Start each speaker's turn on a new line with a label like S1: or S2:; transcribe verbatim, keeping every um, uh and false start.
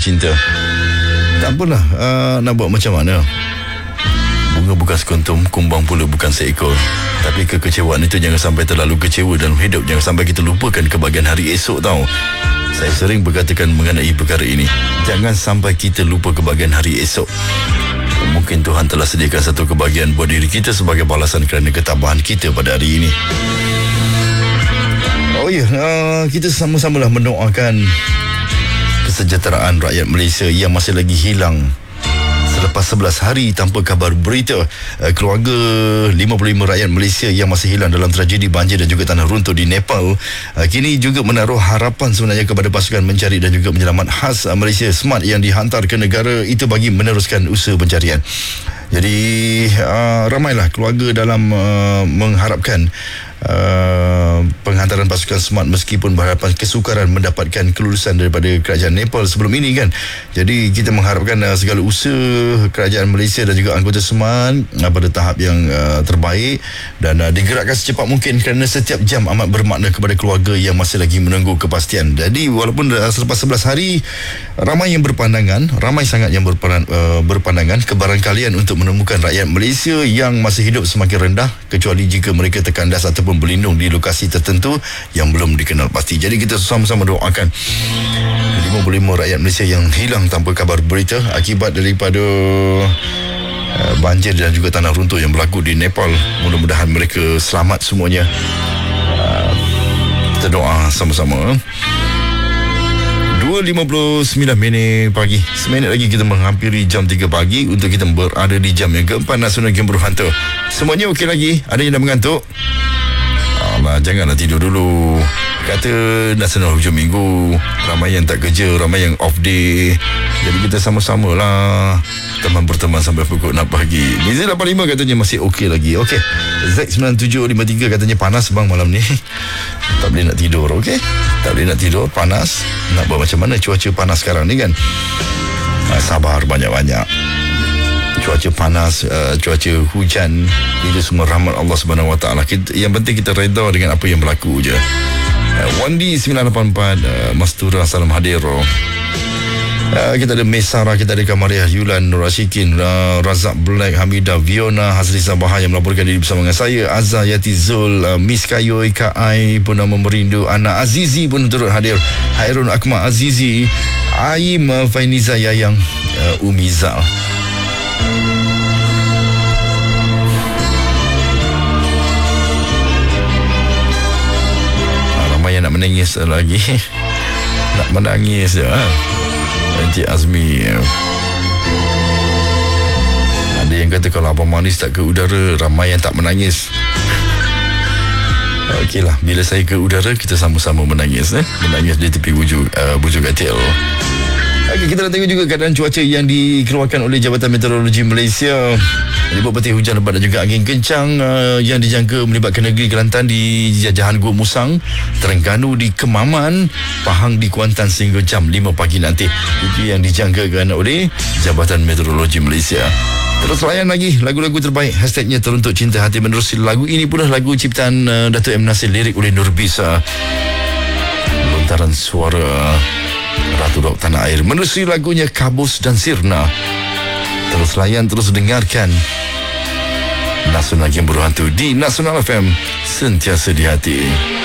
S1: cinta. Tak apalah, uh, nak buat macam mana. Bunga bukan sekuntum, kumbang pula bukan seekor. Tapi kekecewaan itu jangan sampai terlalu kecewa dalam hidup. Jangan sampai kita lupakan kebahagiaan hari esok tau. Saya sering berkatakan mengenai perkara ini. Jangan sampai kita lupa kebahagiaan hari esok. Mungkin Tuhan telah sediakan satu kebahagiaan buat diri kita sebagai balasan kerana ketabahan kita pada hari ini. Oh ya, uh, kita sama-samalah mendoakan kesejahteraan rakyat Malaysia yang masih lagi hilang selepas sebelas hari tanpa kabar berita. uh, Keluarga lima puluh lima rakyat Malaysia yang masih hilang dalam tragedi banjir dan juga tanah runtuh di Nepal uh, kini juga menaruh harapan sebenarnya kepada pasukan mencari dan juga penyelamat khas uh, Malaysia SMART yang dihantar ke negara itu bagi meneruskan usaha pencarian. Jadi uh, ramailah keluarga dalam uh, mengharapkan Uh, penghantaran pasukan SMART meskipun berharapan kesukaran mendapatkan kelulusan daripada kerajaan Nepal sebelum ini kan. Jadi kita mengharapkan uh, segala usaha kerajaan Malaysia dan juga anggota SMART uh, pada tahap yang uh, terbaik dan uh, digerakkan secepat mungkin kerana setiap jam amat bermakna kepada keluarga yang masih lagi menunggu kepastian. Jadi walaupun uh, selepas sebelas hari ramai yang berpandangan, ramai sangat yang berperan, uh, berpandangan kebarangkalian untuk menemukan rakyat Malaysia yang masih hidup semakin rendah kecuali jika mereka terkandas atau berlindung di lokasi tertentu yang belum dikenal pasti. Jadi kita sama-sama doakan lima puluh lima rakyat Malaysia yang hilang tanpa kabar berita akibat daripada uh, banjir dan juga tanah runtuh yang berlaku di Nepal. Mudah-mudahan mereka selamat semuanya. Uh, kita doa sama-sama. dua lima puluh sembilan minit pagi. Seminit lagi kita menghampiri jam tiga pagi untuk kita berada di jam yang keempat Nasional Game Berhantar. Semuanya okey lagi? Ada yang dah mengantuk? Alah, janganlah tidur dulu. Kata Nasional Hujung Minggu, ramai yang tak kerja, ramai yang off day. Jadi kita sama-sama lah teman berteman sampai pukul enam pagi. Niza lapan lima katanya masih okey lagi. Okey, Z sembilan tujuh lima tiga katanya panas bang malam ni. Tak boleh nak tidur, okey? Tak boleh nak tidur, panas. Nak buat macam mana cuaca panas sekarang ni kan? Ha, sabar banyak-banyak. Cuaca panas, uh, cuaca hujan, itu semua rahmat Allah Subhanahu Wa Taala. Yang penting kita redha dengan apa yang berlaku je. uh, Wandi sembilan lapan empat, uh, Mastura salam hadir. uh, Kita ada Mesara, kita ada Kamariah Yulan, Nur Ashikin, uh, Razak Black, Hamidah, Viona, Hasri Sabah yang melaporkan diri bersama dengan saya. Azza Yati Zul, uh, Miss Kayoy, Kak Ai, Purnama Merindu, Ana Azizi pun turut hadir. Hairun Akmal Azizi, Aim, uh, Fainiza Yayang, uh, Umi Zal. Ramai yang nak menangis lagi. Nak menangis je ha? Encik Azmi. Ada yang kata kalau abang manis tak ke udara, ramai yang tak menangis. Okeylah, bila saya ke udara kita sama-sama menangis eh? Menangis di tepi bujur uh, bujur katil. Okey, kita nak tengok juga keadaan cuaca yang dikeluarkan oleh Jabatan Meteorologi Malaysia. Menyebut petir hujan lebat dan juga angin kencang uh, yang dijangka melibatkan negeri Kelantan di Jajahan Gua Musang, Terengganu di Kemaman, Pahang di Kuantan sehingga jam lima pagi nanti. Itu yang dijangkakan oleh Jabatan Meteorologi Malaysia. Terus layan lagi lagu-lagu terbaik. Hashtagnya Teruntuk Cinta Hati menerusi. Lagu ini pula lagu ciptaan uh, Dato' M. Nasir, lirik oleh Nurbisa. Lontaran suara Ratu Rock Tanah Air menerusi lagunya Kabus dan Sirna. Terus layan, terus dengarkan Nasional Game Berhantu di Nasional F M, sentiasa di hati.